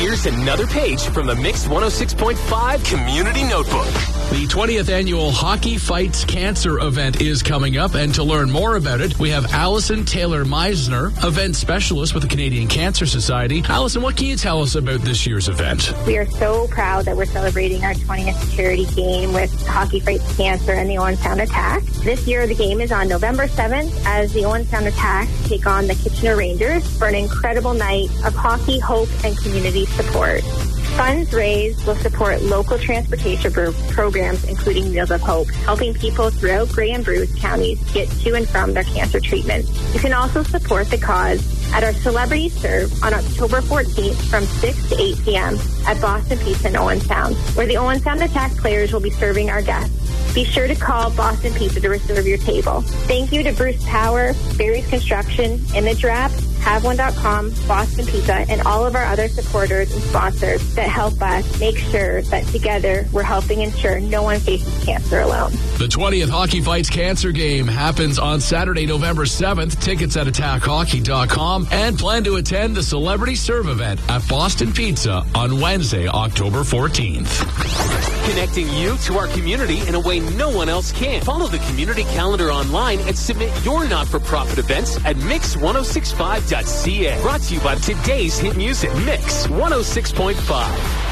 Here's another page from the Mix 106.5 Community Notebook. The 20th annual Hockey Fights Cancer event is coming up, and to learn more about it, we have Allison Taylor-Meisner, event specialist with the Canadian Cancer Society. Allison, what can you tell us about this year's event? We are so proud that we're celebrating our 20th charity game with Hockey Fights Cancer and the Owen Sound Attack. This year, the game is on November 7th as the Owen Sound Attack take on the Kitchener Rangers for an incredible night of hockey, hope, and community support. Funds raised will support local transportation programs, including Meals of Hope, helping people throughout Grey and Bruce counties get to and from their cancer treatment. You can also support the cause at our Celebrity Serve on October 14th from 6 to 8 p.m. at Boston Pizza in Owen Sound, where the Owen Sound Attack players will be serving our guests. Be sure to call Boston Pizza to reserve your table. Thank you to Bruce Power, Barry's Construction, Image Wrap, HaveOne.com, Boston Pizza, and all of our other supporters and sponsors that help us make sure that together we're helping ensure no one faces cancer alone. The 20th Hockey Fights Cancer game happens on Saturday, November 7th. Tickets at attackhockey.com, and plan to attend the Celebrity Serve event at Boston Pizza on Wednesday, October 14th. Connecting you to our community in a way no one else can. Follow the community calendar online and submit your not-for-profit events at Mix1065.ca. Brought to you by today's hit music, Mix 106.5.